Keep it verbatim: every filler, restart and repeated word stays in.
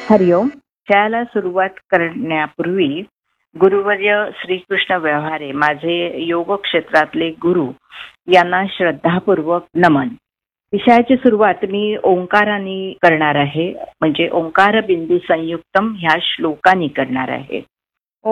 हरिओम. त्याला सुरुवात करण्यापूर्वी गुरुवर्य श्रीकृष्ण व्यवहारे, माझे योग क्षेत्रातले गुरु, यांना श्रद्धापूर्वक नमन. विषयाची सुरुवात मी ओंकाराने करणार आहे, म्हणजे ओंकार बिंदू संयुक्तम ह्या श्लोकाने करणार आहे.